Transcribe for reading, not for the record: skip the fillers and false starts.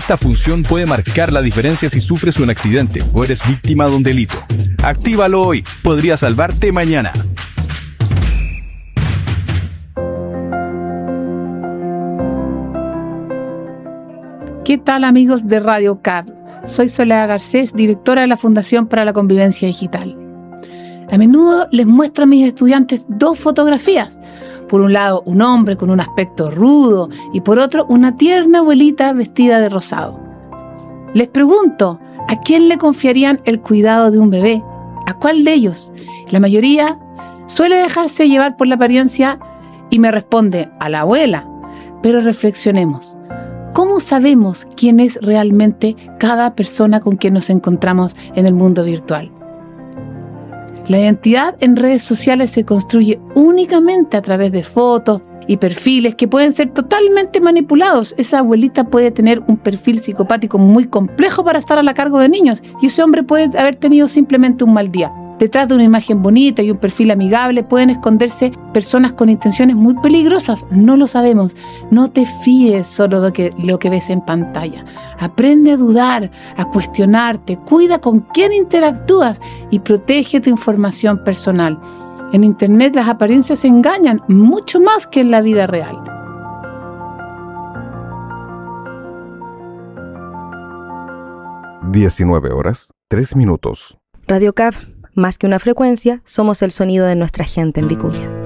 Esta función puede marcar la diferencia si sufres un accidente o eres víctima de un delito. Actívalo hoy, podría salvarte mañana. ¿Qué tal, amigos de Radio CAP? Soy Soledad Garcés, directora de la Fundación para la Convivencia Digital. A menudo les muestro a mis estudiantes dos fotografías. Por un lado, un hombre con un aspecto rudo y por otro, una tierna abuelita vestida de rosado. Les pregunto, ¿a quién le confiarían el cuidado de un bebé? ¿A cuál de ellos? La mayoría suele dejarse llevar por la apariencia y me responde, a la abuela. Pero reflexionemos. ¿Cómo sabemos quién es realmente cada persona con quien nos encontramos en el mundo virtual? La identidad en redes sociales se construye únicamente a través de fotos y perfiles que pueden ser totalmente manipulados. Esa abuelita puede tener un perfil psicopático muy complejo para estar a la cargo de niños y ese hombre puede haber tenido simplemente un mal día. Detrás de una imagen bonita y un perfil amigable pueden esconderse personas con intenciones muy peligrosas. No lo sabemos. No te fíes solo de lo que ves en pantalla. Aprende a dudar, a cuestionarte, cuida con quién interactúas y protege tu información personal. En Internet las apariencias engañan mucho más que en la vida real. (19:03). Radio CAF, más que una frecuencia, somos el sonido de nuestra gente en Vicuña.